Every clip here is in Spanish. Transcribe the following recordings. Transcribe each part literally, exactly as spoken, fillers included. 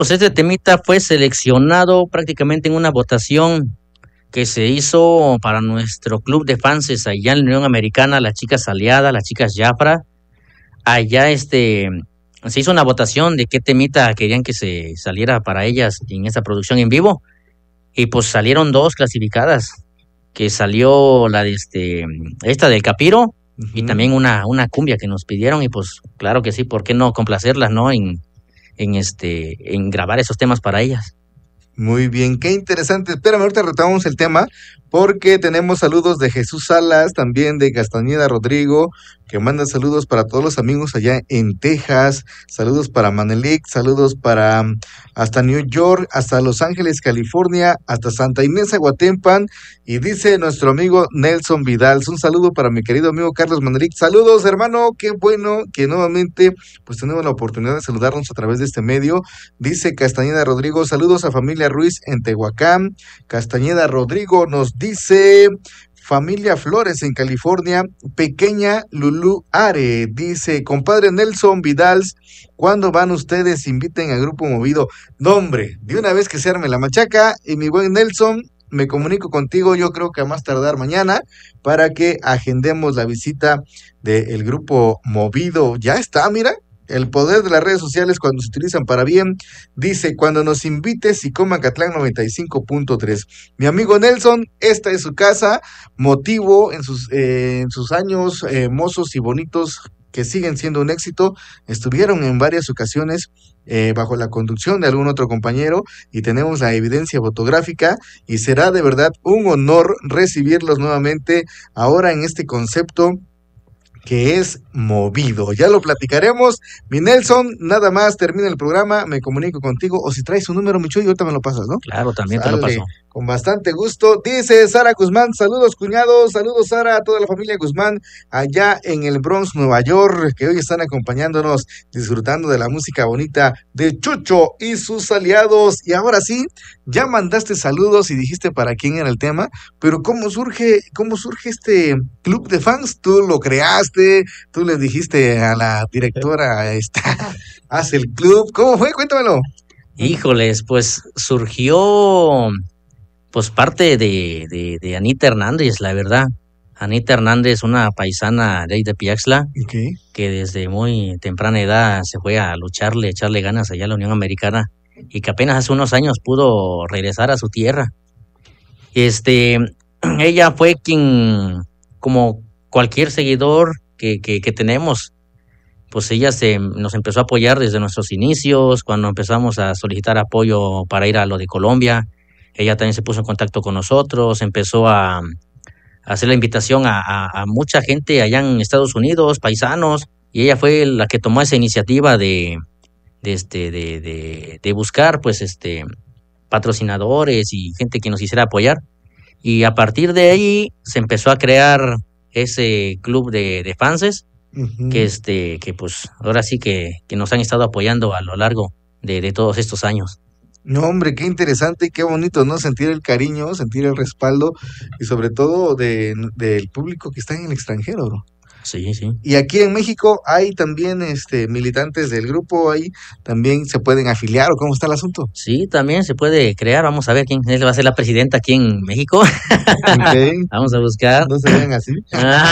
Pues este temita fue seleccionado prácticamente en una votación que se hizo para nuestro club de fans allá en la Unión Americana, las chicas aliadas, las chicas Jafra. Allá este se hizo una votación de qué temita querían que se saliera para ellas en esa producción en vivo. Y pues salieron dos clasificadas, que salió la de este, esta del Capiro, uh-huh. y también una, una cumbia que nos pidieron, y pues claro que sí, ¿por qué no complacerlas, no? En, en este, en grabar esos temas para ellas. Muy bien, qué interesante. Espérame, ahorita retomamos el tema, porque tenemos saludos de Jesús Salas, también de Castañeda Rodrigo, que manda saludos para todos los amigos allá en Texas, saludos para Manelik, saludos para um, hasta New York, hasta Los Ángeles, California, hasta Santa Inés, Aguatempan, y dice nuestro amigo Nelson Vidal, un saludo para mi querido amigo Carlos Manelik. Saludos, hermano, qué bueno que nuevamente pues tenemos la oportunidad de saludarnos a través de este medio. Dice Castañeda Rodrigo, saludos a familia Ruiz en Tehuacán. Castañeda Rodrigo nos dice familia Flores en California, pequeña Lulú Are, dice, compadre Nelson Vidal, ¿cuándo van ustedes? Inviten a Grupo Movido. No, hombre, de una vez que se arme la machaca, y mi buen Nelson, me comunico contigo, yo creo que a más tardar mañana, para que agendemos la visita del Grupo Movido. Ya está, mira. El poder de las redes sociales cuando se utilizan para bien. Dice, cuando nos invites y Comacatlán noventa y cinco punto tres. Mi amigo Nelson, esta es su casa. Motivo en sus, eh, en sus años eh, mozos y bonitos que siguen siendo un éxito. Estuvieron en varias ocasiones eh, bajo la conducción de algún otro compañero y tenemos la evidencia fotográfica, y será de verdad un honor recibirlos nuevamente ahora en este concepto que es Movido. Ya lo platicaremos. Mi Nelson, nada más termina el programa, me comunico contigo, o si traes un número, Micho, y ahorita me lo pasas, ¿no? Claro, también Sale, te lo paso. Con bastante gusto. Dice Sara Guzmán, saludos cuñados, saludos Sara, a toda la familia Guzmán, allá en el Bronx, Nueva York, que hoy están acompañándonos, disfrutando de la música bonita de Chucho y sus aliados. Y ahora sí, ya mandaste saludos y dijiste para quién era el tema, pero ¿cómo surge, cómo surge este club de fans? ¿Tú lo creaste? ¿Tú le dijiste a la directora, esta, haz el club? ¿Cómo fue? Cuéntamelo. Híjoles, pues surgió pues parte de, de, de Anita Hernández, la verdad. Anita Hernández, una paisana de ahí de Piaxtla, okay. que desde muy temprana edad se fue a lucharle, echarle ganas allá a la Unión Americana, y que apenas hace unos años pudo regresar a su tierra. Este, ella fue quien, como cualquier seguidor que, que, que tenemos, pues ella se nos empezó a apoyar desde nuestros inicios, cuando empezamos a solicitar apoyo para ir a lo de Colombia. Ella también se puso en contacto con nosotros, empezó a, a hacer la invitación a, a, a mucha gente allá en Estados Unidos, paisanos, y ella fue la que tomó esa iniciativa de, de, este, de, de, de buscar pues este patrocinadores y gente que nos quisiera apoyar. Y a partir de ahí se empezó a crear ese club de, de fanses, uh-huh. que este que pues ahora sí que, que nos han estado apoyando a lo largo de, de todos estos años. No, hombre, qué interesante y qué bonito, ¿no? Sentir el cariño, sentir el respaldo, y sobre todo de, del público que está en el extranjero, ¿no? Sí, sí. Y aquí en México hay también este militantes del grupo, ahí también se pueden afiliar, ¿o cómo está el asunto? Sí, también se puede crear. Vamos a ver quién va a ser la presidenta aquí en México. Okay. Vamos a buscar. No se ven así.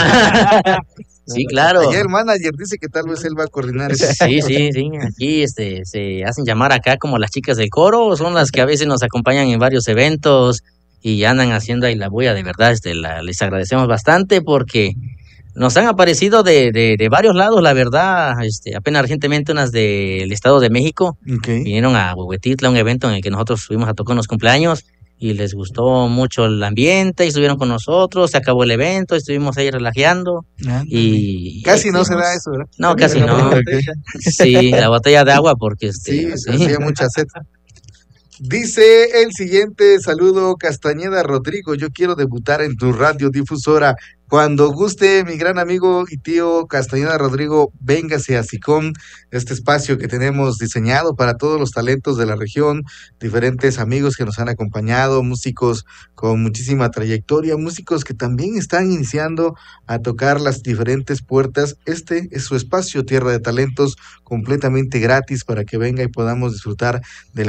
Sí, claro. Allá el manager dice que tal vez él va a coordinar eso. Sí, sí, sí. Aquí este, se hacen llamar acá como las chicas del coro, son las que a veces nos acompañan en varios eventos y andan haciendo ahí la bulla. De verdad, este, la, les agradecemos bastante porque nos han aparecido de, de, de varios lados, la verdad. Este, apenas recientemente unas del Estado de México, okay. vinieron a Huehuetitla, un evento en el que nosotros fuimos a tocar unos cumpleaños, y les gustó mucho el ambiente, y estuvieron con nosotros, se acabó el evento, estuvimos ahí relajeando. Ah, y casi y, no se da eso, ¿verdad? No, casi no. Sí, la botella de agua, porque este, sí, sí. hacía mucha sed. Dice el siguiente saludo, Castañeda Rodrigo, yo quiero debutar en tu radiodifusora. Cuando guste, mi gran amigo y tío Castañeda Rodrigo, véngase a SICOM, este espacio que tenemos diseñado para todos los talentos de la región, diferentes amigos que nos han acompañado, músicos con muchísima trayectoria, músicos que también están iniciando a tocar las diferentes puertas. Este es su espacio, Tierra de Talentos, completamente gratis para que venga y podamos disfrutar de la